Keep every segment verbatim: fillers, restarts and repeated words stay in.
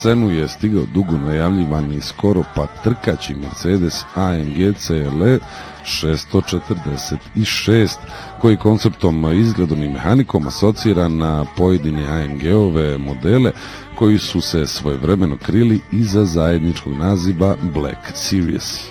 scenu je stigao dugo najavljivani skoro pa trkaći Mercedes A M G C L E šesto četrdeset šest, koji konceptom, izgledom i mehanikom asocira na pojedine A M G-ove modele koji su se svojevremeno krili iza zajedničkog naziva Black Series.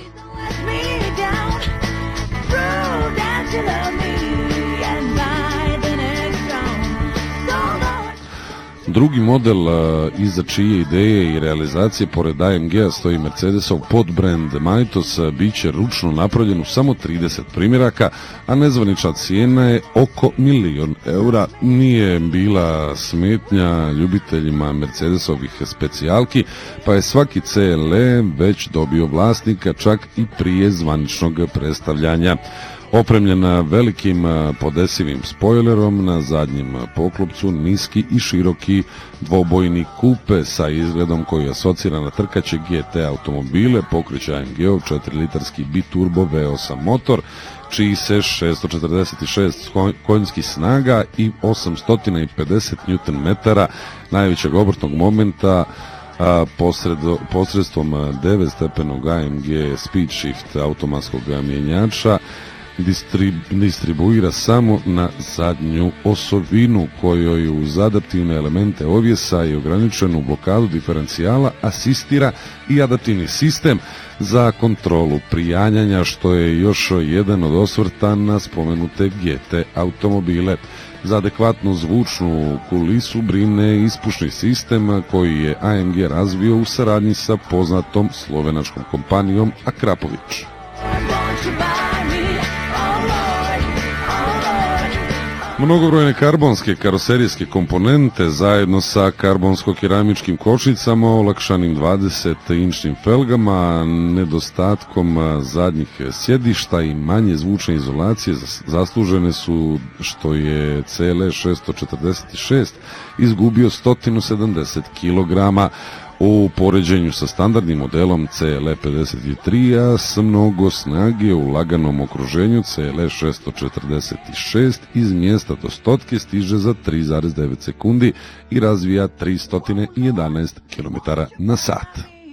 Drugi model iza čije ideje i realizacije pored A M G-a stoji Mercedesov podbrand Mitos bit će ručno napravljen u samo trideset primjeraka, a nezvanična cijena je oko milion eura. Nije bila smetnja ljubiteljima Mercedesovih specijalki, pa je svaki C L E već dobio vlasnika čak i prije zvaničnog predstavljanja. Opremljena velikim podesivim spojlerom, na zadnjem poklopcu niski i široki dvobojni kupe sa izgledom koji asocira na trkaće G T automobile, pokreće A M G-ov četiri litarski biturbo V osam motor, čiji se šesto četrdeset šest konjskih snaga i osamsto pedeset newton metara najvećeg obrtnog momenta a posredo, posredstvom devetstepenog A M G Speed Shift automatskog mjenjača Distrib, distribuira samo na zadnju osovinu, kojoj uz adaptivne elemente ovjesa i ograničenu blokadu diferencijala asistira i adaptivni sistem za kontrolu prijanjanja, što je još jedan od osvrta na spomenute G T automobile. Za adekvatnu zvučnu kulisu brine ispušni sistem koji je A M G razvio u saradnji sa poznatom slovenačkom kompanijom Akrapović. Mnogobrojne karbonske karoserijske komponente zajedno sa karbonsko-keramičkim kočnicama, olakšanim dvadesetinčnim felgama, nedostatkom zadnjih sjedišta i manje zvučne izolacije zaslužene su što je C L E šesto četrdeset šest izgubio sto sedamdeset kilograma u poređenju sa standardnim modelom C L E pedeset tri, a s mnogo snage u laganom okruženju C L E šesto četrdeset šest iz mjesta do stotke stiže za tri zarez devet sekundi i razvija tristo jedanaest kilometara na sat.